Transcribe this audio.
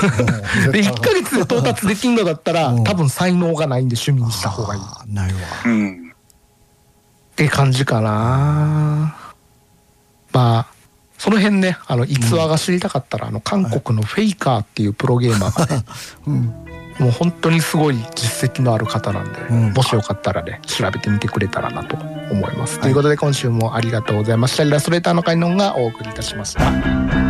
で1ヶ月で到達できんのだったら多分才能がないんで趣味にした方がいい。 ないわ。 って感じかな。まあその辺ね、逸話が知りたかったら韓国のフェイカーっていうプロゲーマーがね、もう本当にすごい実績のある方なんで、もしよかったらね調べてみてくれたらなと思います。ということで今週もありがとうございました。イラストレーターのカイノンがお送りいたしました。